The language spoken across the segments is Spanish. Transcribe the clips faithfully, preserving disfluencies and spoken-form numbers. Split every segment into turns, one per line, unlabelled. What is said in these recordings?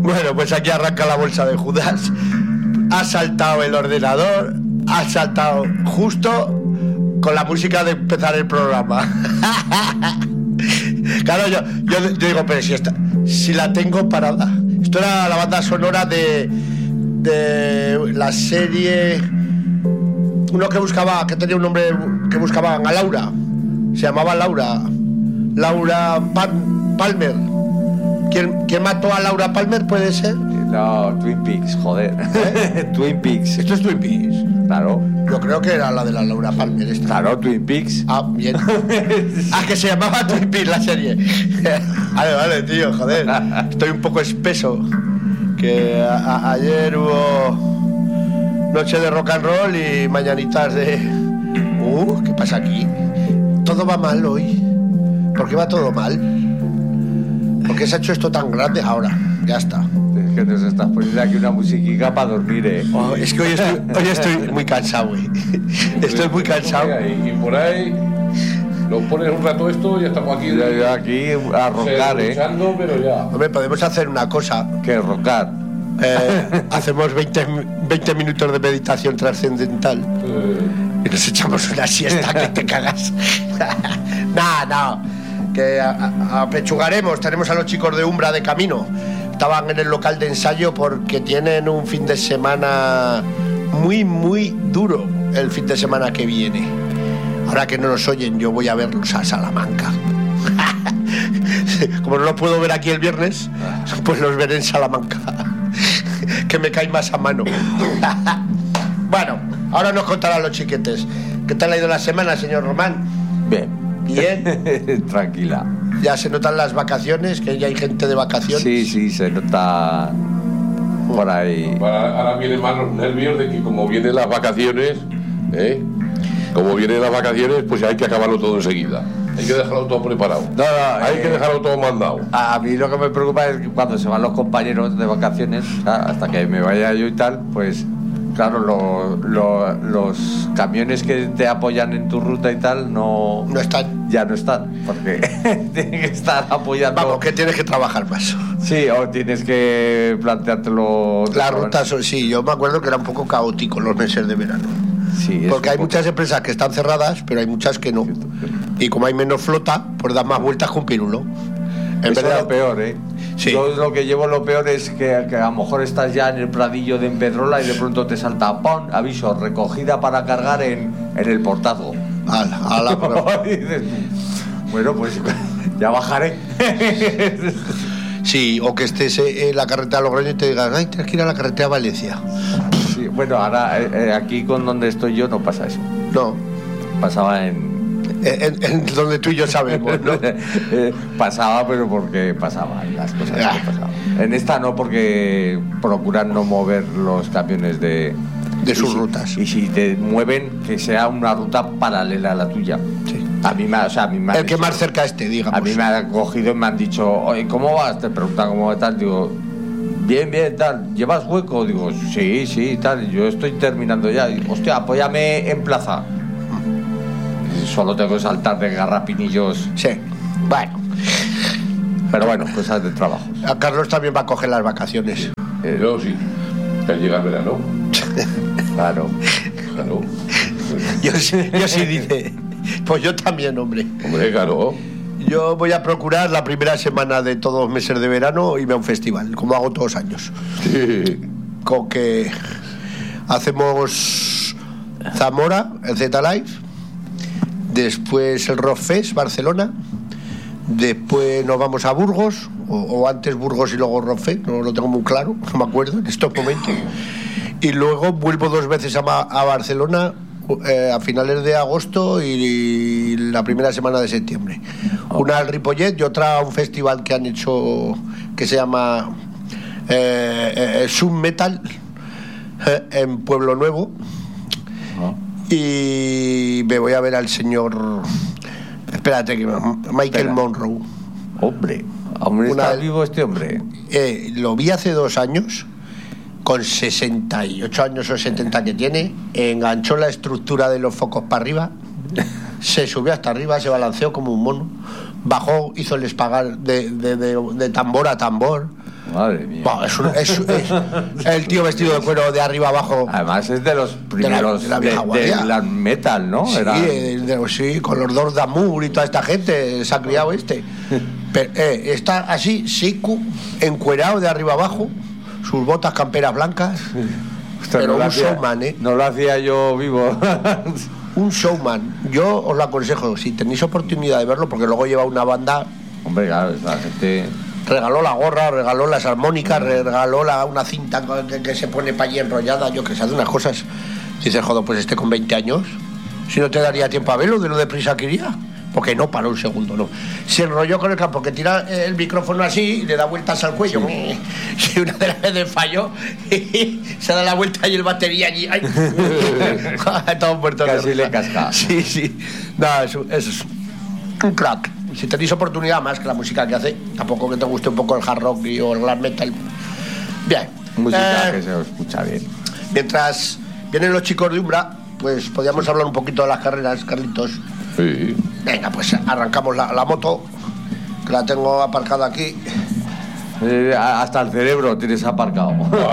Bueno, pues aquí arranca la bolsa de Judas. Ha saltado el ordenador, ha saltado justo con la música de empezar el programa. Claro, yo, yo, yo digo, pero si, esta, si la tengo parada. Esto era la banda sonora de, de la serie... Uno que buscaba, que tenía un nombre que buscaban a Laura. Se llamaba Laura. Laura Pan, Palmer. ¿Quién, ¿Quién mató a Laura Palmer? ¿Puede ser?
No, Twin Peaks, joder. ¿Eh? Twin Peaks.
¿Esto es Twin Peaks?
Claro.
Yo creo que era la de la Laura Palmer esta.
Claro, Twin Peaks.
Ah, bien. Ah, que se llamaba Twin Peaks la serie. Vale, vale, tío, joder. Estoy un poco espeso. Que a, a, ayer hubo noche de rock and roll y mañanitas de... Uh, ¿qué pasa aquí? Todo va mal hoy. ¿Por qué va todo mal? ¿Por qué se ha hecho esto tan grande? Ahora, ya está.
Es que nos estás poniendo aquí una musiquita para dormir, ¿eh?
Oh, es que hoy estoy, hoy estoy muy cansado, güey. Estoy muy cansado.
Y por ahí nos pones un rato esto y ya estamos aquí.
Ya, ya aquí a roncar, ¿eh?
Luchando, pero ya.
Hombre, podemos hacer una cosa.
¿Qué? Roncar.
Eh, hacemos veinte, veinte minutos de meditación trascendental.
Eh.
Y nos echamos una siesta que te cagas. No, no. Que apechugaremos. Tenemos a los chicos de Umbra de camino. Estaban en el local de ensayo porque tienen un fin de semana muy, muy duro el fin de semana que viene. Ahora que no nos oyen, yo voy a verlos a Salamanca. Como no los puedo ver aquí el viernes, pues los veré en Salamanca. Que me cae más a mano. Bueno, ahora nos contarán los chiquetes. ¿Qué tal ha ido la semana, señor Román?
Bien.
Bien.
Tranquila.
Ya se notan las vacaciones, que ya hay gente de vacaciones.
Sí, sí, se nota por ahí.
Ahora, ahora vienen más los nervios de que como vienen las vacaciones, ¿eh? Como vienen las vacaciones, pues hay que acabarlo todo enseguida. Hay que dejarlo todo preparado.
No, no,
hay
eh,
que dejarlo todo mandado.
A mí lo que me preocupa es que cuando se van los compañeros de vacaciones, o sea, hasta que me vaya yo y tal, pues claro, lo, lo, los camiones que te apoyan en tu ruta y tal no,
no están.
Ya no están, porque tienen que estar apoyando.
Vamos, que tienes que trabajar más.
Sí, o tienes que planteártelo.
Las rutas, sí, yo me acuerdo que era un poco caótico los meses de verano.
Sí,
porque hay
poco.
muchas empresas que están cerradas, pero hay muchas que no. Y como hay menos flota, pues dan más vueltas que un pirulo.
En Eso verdad, es lo peor, ¿eh?
Sí.
Yo lo que llevo lo peor es que, que a lo mejor estás ya en el pradillo de Empedrola y de pronto te salta ¡pum! Aviso, recogida para cargar en, en el portazo.
A la, a la
bueno, pues ya bajaré.
Sí, o que estés en la carretera Logroño y te digan, ay, tienes que ir a la carretera Valencia.
Sí, bueno, ahora eh, aquí con donde estoy yo no pasa eso.
No.
Pasaba en...
En, en donde tú y yo sabemos, ¿no?
eh, pasaba, pero porque pasaban las cosas ah. que pasaban. En esta no, porque procuran no mover los camiones de...
De sus
si,
rutas.
Y si te mueven, que sea una ruta paralela a la tuya.
Sí.
A mí me, o sea, a mí me
El que dicho, más cerca esté, digamos.
A mí me han cogido y me han dicho, oye, ¿cómo vas? Te preguntan cómo va tal, digo... Bien, bien, tal. ¿Llevas hueco? Digo, sí, sí, tal. Yo estoy terminando ya. Digo, hostia, apóyame en plaza. Solo tengo que saltar de garrapinillos.
Sí, bueno.
Pero bueno, cosas de trabajo.
A Carlos también va a coger las vacaciones.
Eh, yo sí. Que llega el verano.
Claro.
Claro.
Yo, yo sí dice. Pues yo también, hombre.
Hombre, claro.
Yo voy a procurar la primera semana de todos los meses de verano irme a un festival, como hago todos los años.
Sí.
Con que hacemos Zamora, el Z-Live, después el Rock Fest, Barcelona, después nos vamos a Burgos, o, o antes Burgos y luego Rock Fest, no lo tengo muy claro, no me acuerdo en estos momentos. Y luego vuelvo dos veces a, a Barcelona eh, a finales de agosto y, y la primera semana de septiembre. Una al Ripollet y otra a un festival que han hecho que se llama eh, eh, Sun Metal eh, en Pueblo Nuevo. Oh. Y me voy a ver al señor, espérate, que Michael Espera. Monroe.
Hombre, ¿aún está vivo este hombre?
Eh, lo vi hace dos años. Con sesenta y ocho años o setenta que tiene, enganchó la estructura de los focos para arriba, se subió hasta arriba, se balanceó como un mono, bajó, hizo el espagar de, de, de, de tambor a tambor,
Madre mía.
Bah, es, un- es- es el tío vestido de cuero de arriba abajo.
Además es de los primeros
de la
de,
vieja
de
guardia.
la metal, ¿no?
Sí,
Era-
eh, de- sí, con los dos Damur y toda esta gente, se ha criado este. Pero, eh, está así, Siku, encuerado de arriba abajo, sus botas camperas blancas.
Ostras,
pero
no lo
un
hacía-
showman, ¿eh?
No lo hacía yo vivo.
Un showman. Yo os lo aconsejo, si tenéis oportunidad de verlo, porque luego lleva una banda.
Hombre, claro, la gente...
Regaló la gorra, regaló las armónicas, regaló la, una cinta que, que se pone para allí enrollada, yo que sé, hace unas cosas. Dices, joder, pues este con veinte años, si no te daría tiempo a verlo de lo deprisa que iría. Porque no paró un segundo, no. Se enrolló con el campo, que tira el micrófono así y le da vueltas al cuello. Si una de las veces falló, se da la vuelta y el batería allí. ¡Ay! Todo muerto de
Casi
risa.
le casca.
Sí, sí. Nada, es, un- es un crack. Si tenéis oportunidad, más que la música que hace, tampoco que te guste un poco el hard rock y, o el glam metal. Bien.
Música
Eh,
que se escucha bien.
mientras vienen los chicos de Umbra, pues podríamos hablar un poquito de las carreras, Carlitos.
Sí.
Venga, pues arrancamos la, la moto, que la tengo aparcada aquí.
Eh, hasta el cerebro tienes aparcado.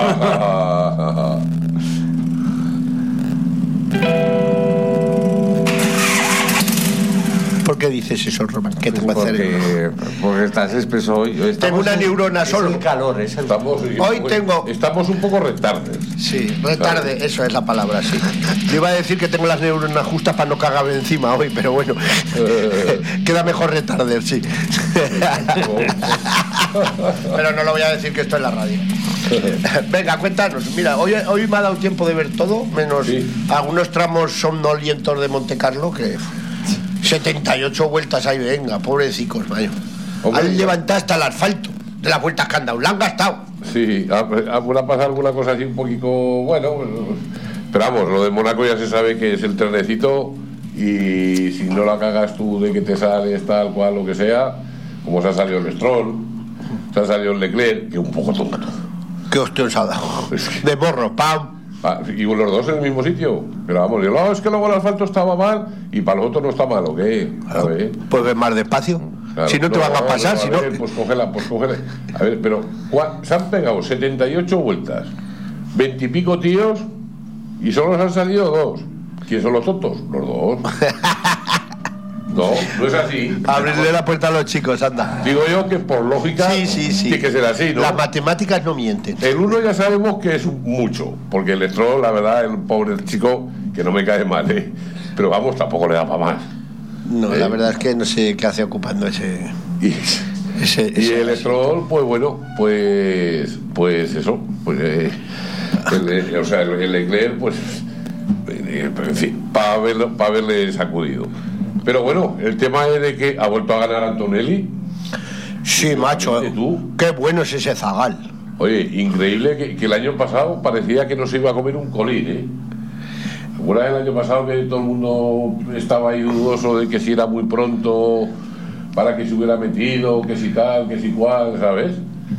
¿Por qué dices eso, Román? ¿Qué tengo que hacer?
porque, porque estás espeso hoy. Hoy
Tengo
estamos
una
en-
neurona
es
solo.
el calor, es el
Estamos,
Hoy tengo-
Estamos un poco retardes.
Sí, retarde, eso es la palabra, sí. Yo iba a decir que tengo las neuronas justas para no cagarme encima hoy, pero bueno, queda mejor retarder, sí. Pero no lo voy a decir que esto es la radio. Venga, cuéntanos. Mira, hoy, hoy me ha dado tiempo de ver todo, menos
Sí.
algunos tramos somnolientos de Monte Carlo, que setenta y ocho vueltas ahí, venga, pobrecicos, mayo.
Hombre,
Han
ya.
levantado hasta el asfalto de las vueltas que han dado, la han gastado.
Sí, ha, ha pasado alguna cosa así un poquito, bueno, pero vamos, lo de Mónaco ya se sabe que es el trenecito y si no la cagas tú de que te sales tal cual, lo que sea, como se ha salido el Stroll, se ha salido el Leclerc, que un poco tonto.
Qué hostia os ha dado. De morro, pam.
Ah, y los dos en el mismo sitio, pero vamos, yo, no, es que luego el asfalto estaba mal y para los otros no está mal, ¿o qué? A ver.
Pues ves más despacio.
Claro,
Si no te van a pasar,
no,
si
a
no.
ver, pues cógela, pues cógela. A ver, pero ¿cuá- se han pegado setenta y ocho vueltas, veinte y pico tíos y solo se han salido dos. ¿Quién son los tontos? Los dos. No, no es así.
Abrirle la puerta a los chicos, anda.
Digo yo que por lógica
Sí, sí, sí.
tiene que ser así, ¿no?
Las matemáticas no mienten.
El uno ya sabemos que es mucho, porque el Stroll, la verdad, el pobre chico, que no me cae mal, ¿eh? Pero vamos, tampoco le da para más.
No,
¿Eh?
la verdad es que no sé qué hace ocupando ese.
Y,
ese,
y
ese-
el Stroll, pues bueno, pues pues eso, pues eh, el, el- o sea, el, el Leclerc, pues eh, en fin, para haberlo, para haberle sacudido. Pero bueno, el tema es de que ha vuelto a ganar Antonelli.
Sí, macho.
¿Tú?
Qué bueno es ese zagal.
Oye, increíble que, que el año pasado parecía que no se iba a comer un colín, ¿eh? ¿Recuerdas el año pasado que todo el mundo estaba ahí dudoso de que si era muy pronto para que se hubiera metido, que si tal, que si cual, ¿sabes?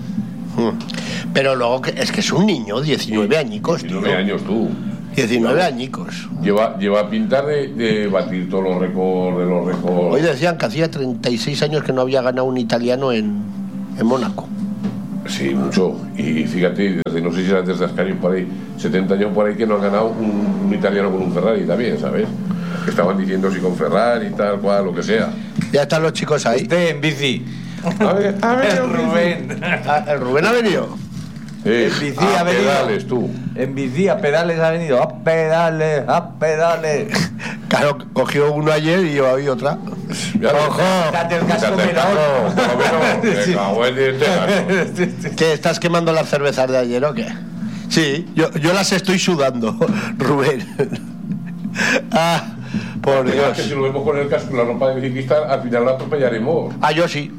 Pero luego que, es que es un niño, diecinueve añicos, tío.
diecinueve años tú.
diecinueve añicos.
Lleva, lleva a pintar de, de batir todos los récords, de los récords.
Hoy decían que hacía treinta y seis años que no había ganado un italiano en, en Mónaco.
Sí, mucho. Y fíjate, desde, no sé si era desde Ascari por ahí, setenta años por ahí que no ha ganado un, un italiano con un Ferrari también, ¿sabes? Que estaban diciendo si con Ferrari, tal cual, lo que sea.
Ya están los chicos ahí.
Este en bici.
A ver, a ver,
El Rubén.
Ah, ¿el Rubén ha venido?
Eh,
En bici ha
a
venido.
pedales, tú.
En bici a pedales ha venido. A pedales, a pedales.
Claro, cogió uno ayer y hoy otra.
Ya ves.
¡Ojo!
Quítate el casco
Quítate el
menor.
casco, por lo menos. Me cago en diez tejas.
¿Qué, estás quemando las cervezas de ayer o qué? Sí, yo, yo las estoy sudando, Rubén. Ah, por
Digo, es que si
Dios.
lo vemos con el casco y la ropa de biciclista, al final lo atropellaremos.
Ah, yo sí.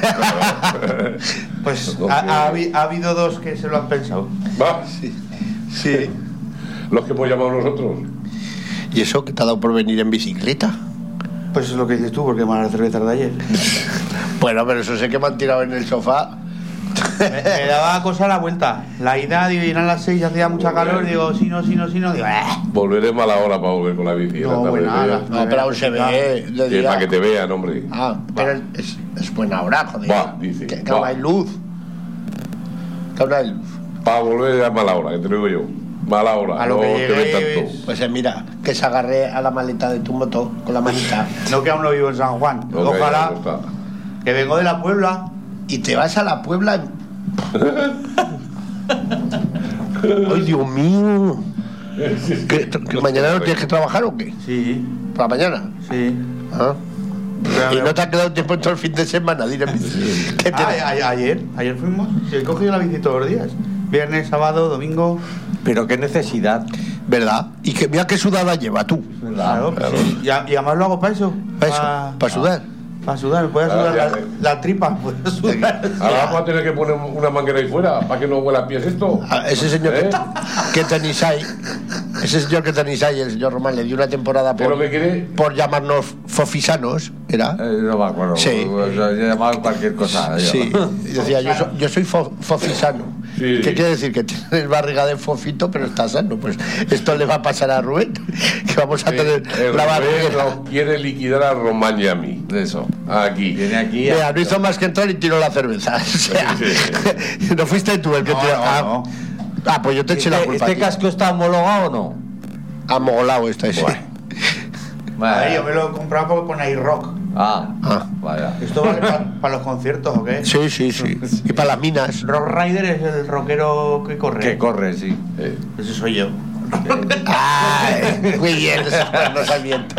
Pues
No
ha,
sé.
ha habi- ha habido dos que se lo han pensado.
Va,
Sí.
los que hemos llamado nosotros.
¿Y eso que te ha dado por venir en bicicleta?
Pues es lo que dices tú, porque me las cervezas de ayer.
Bueno, pero eso sé que me han tirado en el sofá.
Me, me daba cosa la vuelta. La ida, digo, eran las seis, hacía mucha calor, digo, si no, si no, si no, digo, ¡eh!
Volveré mala hora para volver con la bici.
No,
la tarde,
buena
¿eh?
hora.
No, pero aún se ve de
Sí,
día.
para que te vean, hombre.
Ah, pero es, es buena hora, joder.
Va, dice,
Que, que
va.
no hay luz. Cabra de luz.
Para volver a mala hora, que te lo digo yo. Mala hora,
A lo
no
que
te ve
lleguéis.
tanto.
Pues eh, mira, que se agarre a la maleta de tu moto con la manita
No que aún no vivo en San Juan.
No, que
Ojalá.
ya no está.
Que vengo de la Puebla.
y te vas a la Puebla. Ay, Dios mío. ¿Que, que mañana no tienes que trabajar o qué?
Sí,
¿Para mañana?
sí.
¿Ah? Y no te ha quedado tiempo en todo el fin de semana, dime. ¿Qué te-
Ah, a- a- ayer, ayer fuimos. Sí, he cogido la bici todos los días. Viernes, sábado, domingo.
Pero qué necesidad.
¿Verdad? Y que mira qué sudada lleva tú.
Claro, pues sí. Y, a- y además lo hago para eso.
Para eso, para sudar.
Para sudar, me puede
Ah,
sudar
ya,
la,
ya.
la tripa, puede sudar.
Ahora vamos a tener que poner una manguera ahí fuera para que no huela pies esto.
A ese señor
¿Eh?
que, que tenéis ahí, ese señor que tenéis ahí, el señor Román, le dio una temporada
Pero
por,
que quiere.
por llamarnos fofisanos, ¿era?
Eh, no me acuerdo.
Sí.
Yo he llamado cualquier cosa. yo.
Sí, y decía, yo, so- yo soy fo- fofisano.
Sí.
¿Qué quiere decir? Que tienes barriga de fofito, pero está sano. Pues esto le va a pasar a Rubén, que vamos a tener
El
la
Rubén
barriga.
lo quiere liquidar a Román y a mí.
De eso.
Aquí.
Viene aquí.
Mira, no hizo más que entrar y tiró la cerveza. O sea,
Sí,
no fuiste tú el que
No,
tiró.
no,
ah,
no.
ah, pues yo te eché la
¿Este,
culpa.
este
a ti.
casco está homologado o no?
Amogolado está ese.
Bueno.
Ahí, yo me lo he comprado porque pone ahí rock.
Ah,
Ah.
vaya.
¿Esto vale para los conciertos o qué?
Sí, sí, sí. Y para las minas.
Rock Rider es el rockero que corre.
Que corre, sí.
Eh,
Ese soy yo.
Ay, muy bien, esos cuernos al viento.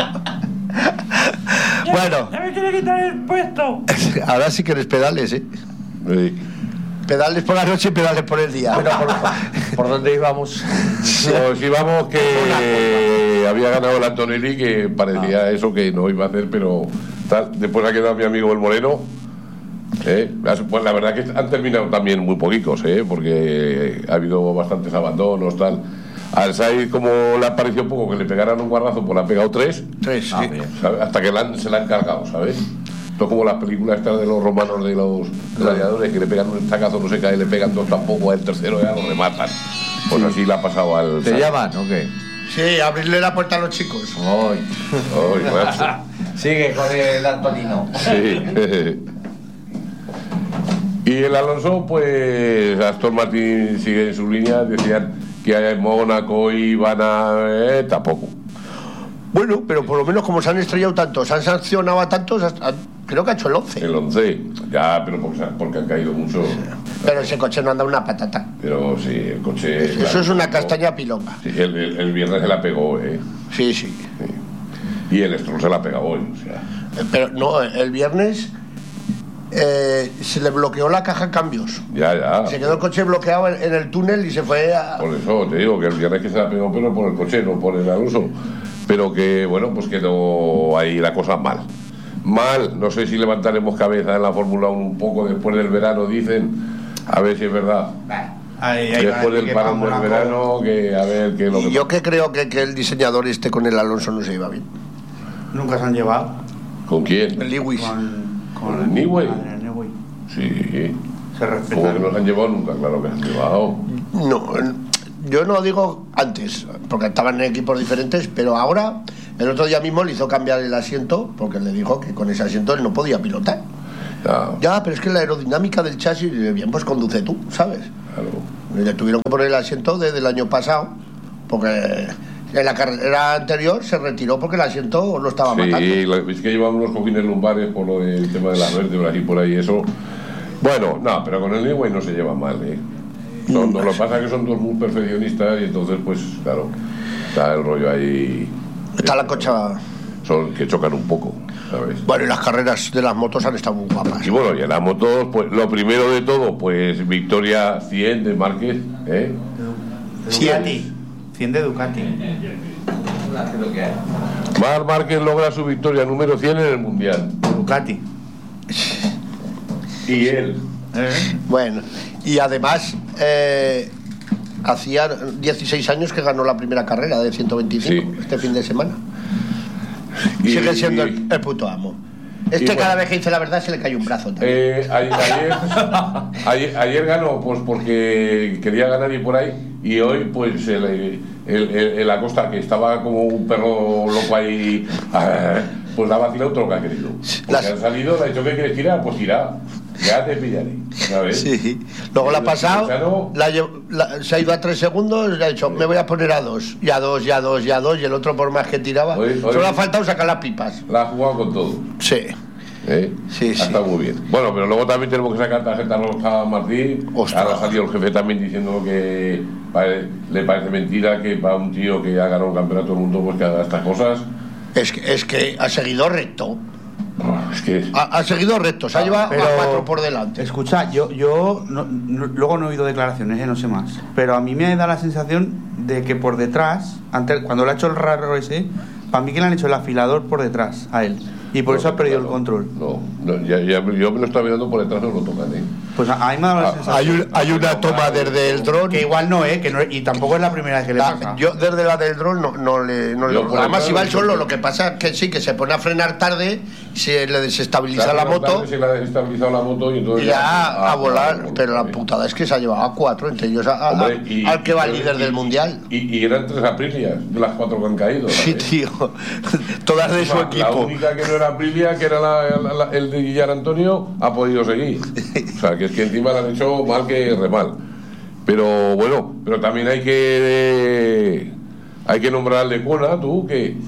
Bueno,
¡Ya me quiere quitar el puesto!
ahora sí que eres pedales, ¿eh?
eh.
Pedales por la noche y pedales por el día.
Bueno, ¿por, ¿por dónde íbamos?
Pues íbamos que había ganado el Antonelli, que parecía eso que no iba a hacer, pero tal. Después ha quedado mi amigo el Moreno. ¿eh? Las- Pues la verdad que han terminado también muy poquitos, ¿eh? Porque ha habido bastantes abandonos, tal. Al Saiz, como le ha parecido poco que le pegaran un guardazo, pues le ha pegado tres,
Tres.
Ah,
sí.
bien.
¿sabes? Hasta que la han- se la han cargado, ¿sabes? Esto es como las películas estas de los romanos, de los gladiadores, que le pegan un estacazo, no se cae, le pegan dos tampoco, al tercero ya lo rematan. Pues así le ha pasado al
¿Te
Saiz.
llaman o qué?
Sí, abrirle la puerta a los chicos.
Ay.
Ay, macho.
Sigue con el Antonino.
Sí. Y el Alonso, pues Aston Martin sigue en su línea, decían que en Mónaco iban a... Eh, tampoco.
Bueno, pero por lo menos como se han estrellado tantos, se han sancionado a tantos, hasta- creo que ha hecho el once.
El once, ya, pero porque, porque han caído mucho.
Pero ese coche no anda una patata.
Pero sí, el coche...
Eso
claro,
es una
no.
castaña pilonga.
Sí, el, el- el viernes se la pegó, ¿eh?
Sí, sí.
Sí. Y el Stroll se la pegó hoy, o sea...
Eh, Pero no, el viernes eh, se le bloqueó la caja de cambios.
Ya, ya.
Se quedó el coche bloqueado en, en el túnel y se fue a...
Por eso te digo que el viernes que se la pegó, pero por el coche, no por el Alonso. Pero que, bueno, pues quedó ahí la cosa mal. Mal, no sé si levantaremos cabeza en la Fórmula uno un poco después del verano, dicen. A ver si es verdad.
Ahí, ahí
Después del parón del verano, que a ver qué es lo que
Y yo que creo que, que el diseñador este con el Alonso no se iba bien.
Nunca se han llevado.
¿Con quién?
El Lewis.
Con,
¿Con el Newey?
con el Newey.
Sí.
Se
Como que
respetan.
no se han llevado nunca, claro que se han llevado.
No, yo no digo antes, porque estaban en equipos diferentes, pero ahora, el otro día mismo le hizo cambiar el asiento, porque le dijo que con ese asiento él no podía pilotar.
Ya,
Ya, pero es que la aerodinámica del chasis, y bien, pues conduce tú, ¿sabes?
claro.
Y le tuvieron que poner el asiento desde el año pasado, porque en la carrera anterior se retiró porque el asiento lo estaba matando.
Sí, la- es que llevan unos cojines lumbares por lo del tema de las vértebras y por ahí eso. Bueno, no, pero con el Newey no se lleva mal, ¿eh? Son- lo que pasa es que son dos muy perfeccionistas y entonces, pues, claro, está el rollo ahí.
Está la cocha...
Son que chocan un poco, ¿sabes?
Bueno, y las carreras de las motos han estado muy guapas.
Y bueno, y en las motos, pues lo primero de todo, pues victoria cien de Márquez, ¿eh?
Ducati. cien de Ducati.
Creo que hay.
Marc Márquez logra su victoria número cien en el Mundial.
Ducati.
Y él.
¿Eh?
Bueno, y además, eh, hacía dieciséis años que ganó la primera carrera de ciento veinticinco
Sí.
este fin de semana.
Y-
Sigue siendo
y-
el, el puto amo. Este
y bueno.
cada vez que dice la verdad se le cae un brazo también.
Eh, a- ayer, ayer, ayer ganó pues porque quería ganar y por ahí, y hoy pues el, el, el, el Acosta, que estaba como un perro loco ahí, ah, pues la ha vacilado todo lo que ha querido. Porque
Las-
han salido, le ha dicho que quieres tirar, pues tira. ya te pillaré, ¿sabes?
Sí. Luego la ha pasado,
Chano,
la lle- la- se ha ido a tres segundos y ha dicho, me voy a poner a dos, y a dos, y a dos, y a dos, y el otro por más que tiraba.
Hoy- hoy-
Solo ha faltado sacar las pipas.
la ha jugado con todo.
Sí.
¿Eh?
Sí,
ha
sí.
estado muy bien. Bueno, pero luego también tenemos que sacar tarjeta roja a Martín.
Ostras.
Ahora ha salido el jefe también diciendo que pare- le parece mentira que para un tío que ha ganado un campeonato del mundo pues que haga estas cosas.
Es que, es que ha seguido recto.
Oh, es que
Ha, ha seguido recto, se ha llevado
Pero-
a cuatro por delante.
Escucha, yo, yo no- no- luego no he oído declaraciones, eh, no sé más. Pero a mí me da la sensación de que por detrás, antes, cuando le ha hecho el raro ese, para mí que le han hecho el afilador por detrás a él. Y por
no,
eso ha perdido
claro,
el control.
No, no, ya, ya- yo me lo estaba mirando por detrás, no lo tocan, ¿eh?
Pues a, a mí me ha dado la
Ah,
sensación.
Hay, un- hay una toma desde el dron.
Que igual no, ¿eh? Que no, y tampoco es la primera vez que le
Ah,
pasa.
yo desde la del dron no, no le no le
Yo
lo-
por
Además
detrás
iba
no
él
sé
solo,
qué.
lo que pasa es que sí, que se pone a frenar tarde, se le desestabiliza
Claro,
la
más
moto
tarde se le ha desestabilizado la moto y entonces
y ya a, volar,
a-
pero la
¿sabes?
putada es que se ha llevado a cuatro, entre ellos a- a-
Hombre, y-
al que va
y-
líder
y-
del mundial.
Y, y eran tres Aprilias de las cuatro que han caído.
Sí,
¿sabes?
tío, todas de su
La
equipo.
única que no era Aprilia, que era la- la- la- el de Guillar Antonio, ha podido seguir. O sea, que es que encima le han hecho mal que re mal. Pero bueno, pero también hay que hay que nombrar al de Kona, tú, que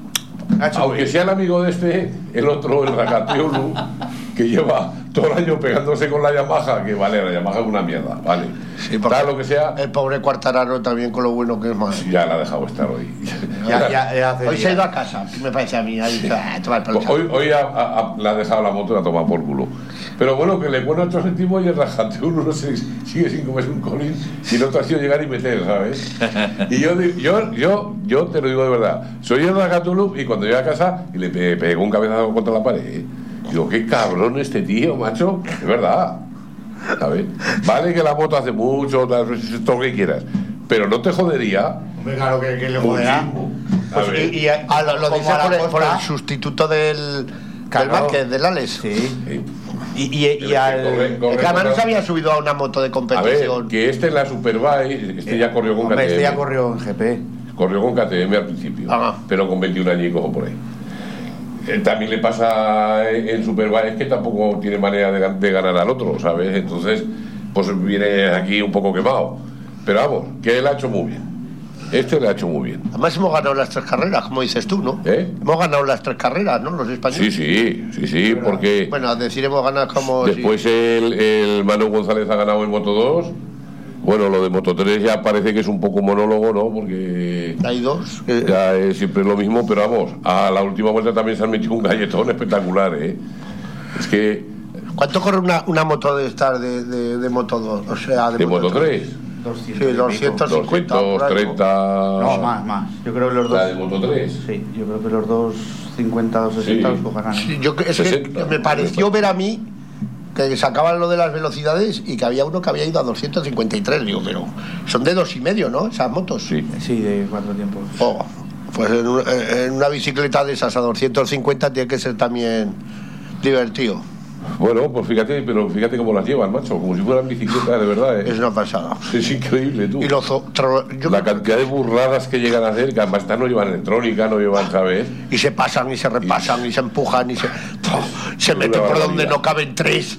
Ha hecho
aunque
bien.
sea el amigo de este, el otro, el Ragatiolu, que lleva todo el año pegándose con la Yamaha, que vale, la Yamaha es una mierda, vale.
Sí, porque
Tal lo que sea,
El pobre Cuartararo también con lo bueno que es más.
ya la ha dejado estar hoy.
Ya, ya, ya hace
Hoy se ha
días.
ido a casa, me parece a mí. Ha dicho, ah, toma el pelo.
Hoy, hoy ha, ha- ha- le ha dejado la moto y la toma por culo. Pero bueno, que le pone ocho céntimos y el rajante uno no se, sigue sin comerse un colín y el otro ha sido llegar y meter, ¿sabes? Y yo, di- yo, yo, yo te lo digo de verdad, soy el Ragatulu y cuando llegué a casa y le pe- pegó un cabezazo contra la pared, ¿eh? Digo, qué cabrón este tío, macho, es verdad. ¿Sabes? Vale que la moto hace mucho, tal, todo lo que quieras, pero no te jodería.
Hombre, claro que, que le joderá.
muchísimo.
Pues,
A ver.
y, y,
Ah, lo, lo
como
dice
a la
por el,
costa,
por el sustituto del,
Claro.
del Márquez, del Alex.
Sí.
Sí.
Y, y, y
Corre,
al.
corre.
Es que además no se había subido a una moto de
A ver,
competición.
que este en la Superbike, este ya corrió con
Hombre,
K T M.
este ya corrió en G P.
Corrió con K T M al principio,
Ah.
pero con veintiún añicos o por ahí. Eh, también le pasa en en Superbike que tampoco tiene manera de, gan- de ganar al otro, ¿sabes? Entonces, pues viene aquí un poco quemado. Pero vamos, que él ha hecho muy bien. Este le ha hecho muy bien.
Además hemos ganado las tres carreras, como dices tú, ¿no?
¿Eh?
Hemos ganado las tres carreras, ¿no? Los
Sí,
españoles.
sí, sí, sí, porque
Bueno, a decir hemos ganado como... si-
después el, el Manu González ha ganado en Moto dos. Bueno, lo de Moto tres ya parece que es un poco monólogo, ¿no? Porque
Hay dos. que-
ya es siempre lo mismo, pero vamos, a la última vuelta también se han metido un galletón espectacular, ¿eh? Es que
¿Cuánto corre una, una moto de estar de, de, de Moto dos? O sea, de,
de Moto tres,
doscientos.
Sí,
y pico.
doscientos cincuenta. por
doscientos
ahí, ¿no?
treinta.
No, más, más. Yo creo que los
La de
dos.
Moto tres.
Sí, yo creo que los dos cincuenta, dos sesenta
Sí.
los cogerán.
Sí, yo, es que
sesenta.
me pareció ver a mí que sacaban lo de las velocidades y que había uno que había ido a doscientos cincuenta y tres. Digo, pero son de dos y medio, ¿no? Esas motos.
Sí.
Sí, de cuatro tiempos.
Oh, pues en, un- en una bicicleta de esas a doscientos cincuenta tiene que ser también divertido.
Bueno, pues fíjate, pero fíjate cómo las llevan, macho, como si fueran bicicletas de verdad, ¿eh?
Es una pasada.
Es increíble, tú.
Y los otros- yo-
La cantidad de burradas que llegan a hacer, que además estas no llevan electrónica, no llevan, ¿sabes?
y se pasan y se repasan y se empujan y se, se meten por donde no caben tres.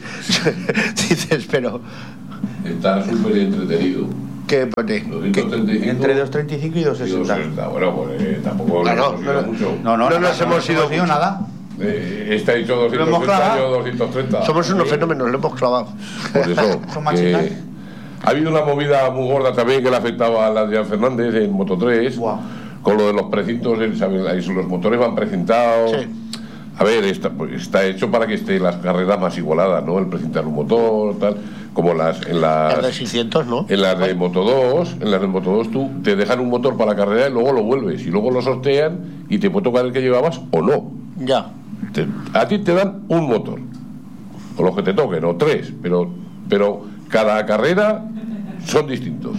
Dices, pero
Está súper entretenido.
¿qué pone? ¿Qué?
doscientos treinta y cinco
Entre dos treinta y cinco y dos
y
sesenta.
doscientos sesenta. Bueno, pues eh, tampoco
Ah, no,
hemos ido
no,
mucho.
No, no,
No
nada,
nos hemos ido mucho.
nada.
Eh, este ha dicho doscientos
hemos
treinta,
clavado.
yo doscientos treinta.
Somos unos
Sí.
fenómenos, lo hemos clavado.
Por eso,
Son machinas.
que ha habido una movida muy gorda también que le afectaba a la Adrián Fernández en Moto tres,
Guau.
con lo de los precintos, el- ¿sabes? Ahí los motores van precintados.
Sí.
A ver, está, pues, está hecho para que estén las carreras más igualadas, ¿no? El precintar un motor, tal, como las en las
El de seiscientos, ¿no?
en las de Moto dos, en las de Moto dos tú te dejan un motor para la carrera y luego lo vuelves y luego lo sortean y te puede tocar el que llevabas o no.
Ya.
Te- a ti te dan un motor, o los que te toquen, o tres, pero, pero cada carrera son distintos.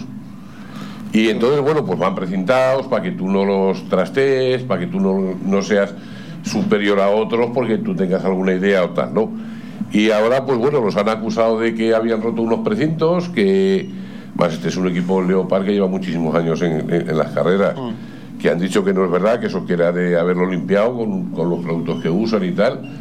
Y entonces, bueno, pues van precintados para que tú no los trastees, para que tú no, no seas superior a otros porque tú tengas alguna idea o tal, ¿no? Y ahora, pues bueno, los han acusado de que habían roto unos precintos, que más este es un equipo Leopard que lleva muchísimos años en, en- en las carreras, que han dicho que no es verdad, que eso que era de haberlo limpiado con, con los productos que usan y tal.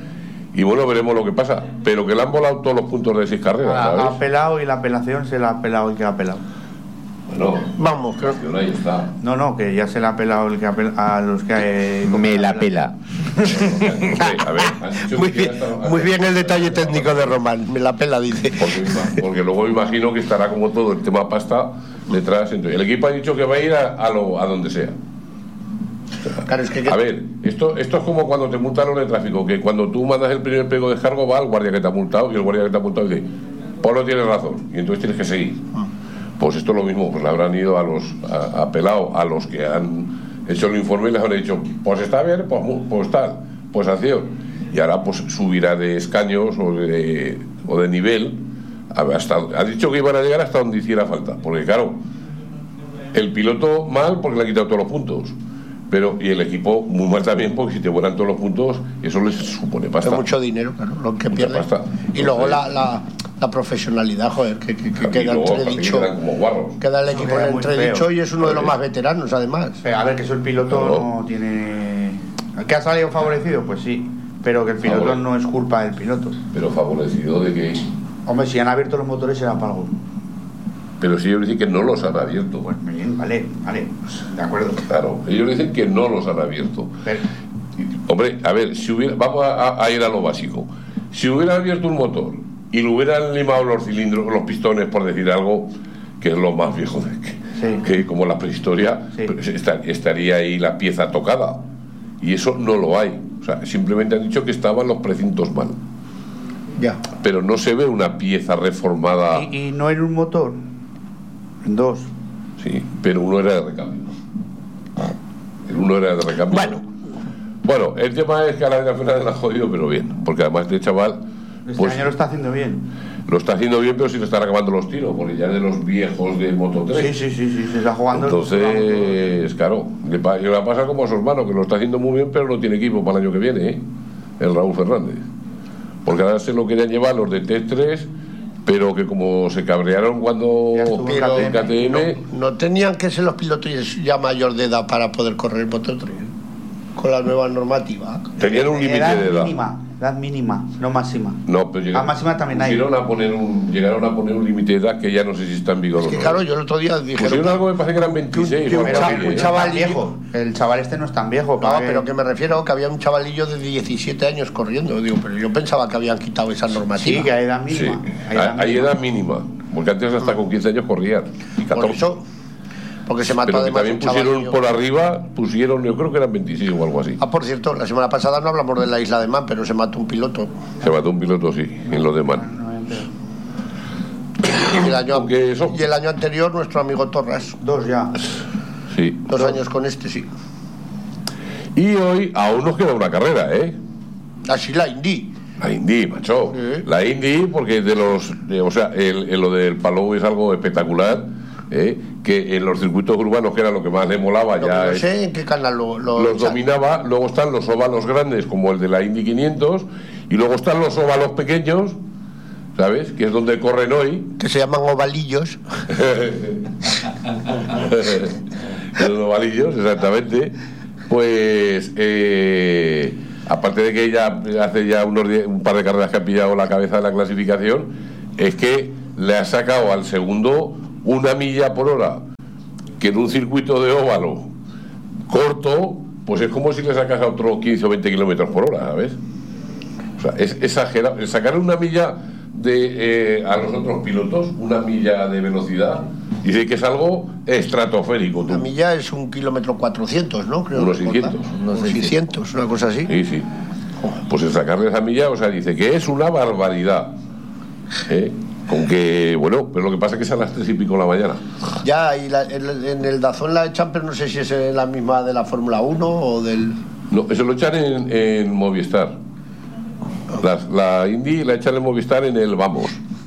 Y bueno, veremos lo que pasa. Pero que le han volado todos los puntos de seis carreras,
Ha,
¿sabes?
ha apelado y la apelación se la ha apelado el que ha apelado.
Bueno,
Vamos, que-
ahí está.
No, no, que ya se la ha apelado el que apela, a los que... eh,
Me la pela.
Hombre, a ver, han dicho
muy
que
bien,
ya está-
muy bien el detalle técnico de Román, me la pela, dice.
Porque, porque luego me imagino que estará como todo el tema pasta detrás. Entonces, el equipo ha dicho que va a ir a, a, lo, a donde sea.
Claro, es que,
A ver, esto, esto es como cuando te multan los de tráfico, que cuando tú mandas el primer pego de descargo va al guardia que te ha multado y el guardia que te ha multado dice, pues no tienes razón, y entonces tienes que seguir. Pues esto es lo mismo, pues le habrán ido a los a, a pelado, a los que han hecho el informe y les habrán dicho, pues está bien, pues, mu- pues tal, pues acción. Y ahora pues subirá de escaños o de, o de nivel, a- hasta, ha dicho que iban a llegar hasta donde hiciera falta, porque claro, el piloto mal porque le han quitado todos los puntos. Pero, y el equipo muy mal también, porque si te vuelan todos los puntos, eso les supone
es
pasta.
mucho dinero, claro, lo que
Mucha
pierde.
pasta.
Y luego
Entonces-
la, la, la profesionalidad, joder, que, que, que
Y
queda
luego, aparte que
entredicho.
quedan como guarros.
Queda el equipo
Queda
en
muy
entredicho
feo.
y es uno de los
Joder.
más veteranos, además.
Pero, a ver, que eso el piloto
Claro.
no tiene... ¿Que ha salido favorecido? Pues sí, pero que el piloto
Favore-
no es culpa del piloto.
Pero favorecido de que...
Hombre, si han abierto los motores será para algo.
Pero si ellos dicen que no los han abierto.
Pues bien, vale, vale, pues, de acuerdo.
Claro, ellos dicen que no los han abierto.
Pero,
Y, hombre, a ver, si hubiera, vamos a, a ir a lo básico. Si hubieran abierto un motor y le hubieran limado los cilindros, los pistones, por decir algo, que es lo más viejo de que,
Sí.
que como la prehistoria,
Sí.
pues, esta- estaría ahí la pieza tocada. Y eso no lo hay. O sea, simplemente han dicho que estaban los precintos mal.
Ya.
Pero no se ve una pieza reformada.
y, y no en un motor, en dos.
Sí, pero uno era de recambio. El uno era de recambio.
Bueno.
Bueno, el tema es que a la Vida Fernández la ha jodido, pero bien. Porque además este chaval
Este
pues,
año lo está haciendo bien.
lo está haciendo bien, pero sí le están acabando los tiros, porque ya es de los viejos de Moto
Sí,
tres.
sí, sí, sí, se está jugando.
Entonces, claro, le, pa- le va a pasar como a su hermano, que lo está haciendo muy bien, pero no tiene equipo para el año que viene, ¿eh? El Raúl Fernández. Porque ahora se lo querían llevar los de T tres, pero que como se cabrearon cuando
Ya estuvo en
pero
K T M.
K T M,
No tenían que ser los pilotos ya mayor de edad para poder correr Moto tres con la nueva normativa.
tenían un límite de edad.
mínima, edad mínima, no máxima.
No, pero llegaron,
Ah, máxima también hay.
pusieron a poner un, llegaron a poner un límite de edad que ya no sé si está en vigor
Es
o
que
no.
claro, yo el otro día dijeron
Pusieron algo, me parece que eran veintiséis.
que un
o algo
Pero
así,
cha-
que
un
¿eh?
no
chaval-
es tan viejo. El chaval este no es tan viejo.
No,
para que-
pero que me refiero que había un chavalillo de diecisiete años corriendo. Digo, pero yo pensaba que habían quitado esa normativa.
Sí, que hay edad
Sí,
mínima.
hay, hay edad mínima, porque antes hasta con quince años corrían. Y
Por
catorce.
eso, porque se mató
Pero que
además
también
un
pusieron
chavalillo.
por arriba, pusieron, yo creo que eran veintiséis o algo así.
Ah, por cierto, la semana pasada no hablamos de la isla de Man, pero se mató un piloto.
Se mató un piloto, sí, en lo de Man.
No me entero.
Y el año,
Aunque eso-
y el año anterior nuestro amigo Torras.
Dos ya.
Sí.
Dos años con este, sí.
Y hoy aún nos queda una carrera, ¿eh?
Así la Indy.
La Indy, macho.
Sí.
La Indy, porque de los. de- o sea, el, el- lo del Palou es algo espectacular, ¿eh? Que en los circuitos urbanos, que era lo que más le molaba,
Lo que
ya
no
es-
sé en qué canal lo, lo-
los dominaba. Luego están los óvalos grandes, como el de la Indy quinientos, y luego están los óvalos pequeños, ¿sabes? Que es donde corren hoy.
que se llaman ovalillos.
Los ovalillos, exactamente. Pues, eh, aparte de que ella hace ya unos die- un par de carreras que ha pillado la cabeza de la clasificación, es que le ha sacado al segundo una milla por hora, que en un circuito de óvalo corto, pues es como si le sacas a otro quince o veinte kilómetros por hora, ¿sabes? O sea, es exagerado. El sacar una milla de, eh, a los otros pilotos, una milla de velocidad, dice que es algo estratosférico. tú.
La milla es un kilómetro cuatrocientos, ¿no? Creo
Unos
recordar.
seiscientos.
Unos seiscientos, una cosa así.
Sí, sí. Pues el sacarle esa milla, o sea, dice que es una barbaridad. ¿Eh? Con que, bueno, pero lo que pasa es que es a las tres y pico de la mañana.
Ya, y la- en, en el Dazón la echan, pero no sé si es la misma de la Fórmula uno o del...
No, eso lo echan en, en Movistar. Las- la Indy la echan en Movistar en el Vamos.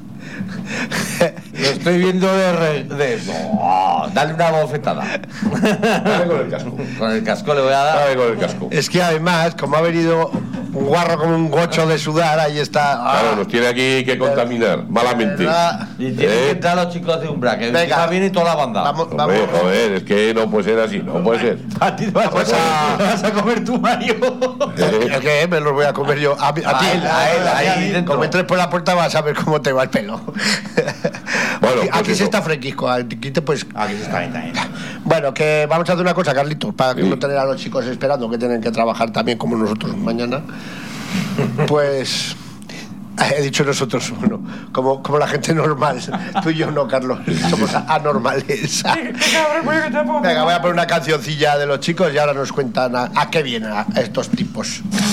Lo estoy viendo de... re- de- No, dale una bofetada.
Dale con el casco.
Con el casco le voy a dar.
Dale con el casco.
Es que además, como ha venido un guarro como un gocho de sudar, ahí está.
Claro,
Ah,
nos tiene aquí que contaminar, malamente.
¿verdad?
Y tienen
¿Eh?
que entrar los chicos de Umbra, que
Venga.
encima viene toda la banda.
Vamos,
Hombre,
vamos.
joder, es que no puede ser así, no puede ser.
A ti te vas,
Vamos
a,
a-
te vas a comer tu Mario.
¿El qué? Me los voy a comer yo. A, mí- a
A
ti,
él, a él, ahí dentro.
Como entres por la puerta vas a ver cómo te va el pelo.
Bueno,
aquí
pues
aquí
eso.
se está fresquisco. Aquí te puedes.
Aquí se está bien también.
Bueno, que vamos a hacer una cosa, Carlitos, para
Sí.
no tener a los chicos esperando, que tienen que trabajar también como nosotros mañana. Pues. He dicho nosotros, bueno, como, como la gente normal. Tú y yo no, Carlos. Somos anormales.
Qué cabrón, coño, que te pongo.
Venga, voy a poner una cancioncilla de los chicos y ahora nos cuentan a, a qué vienen a estos tipos.